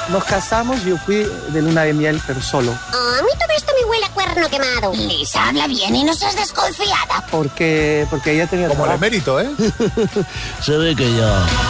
nos casamos, yo fui de luna de miel, pero solo. A mí todo esto me huele a cuerno quemado. Lisa, habla bien y no seas desconfiada. Porque ella tenía Como el trabajo. emérito, ¿eh? Se ve que ya...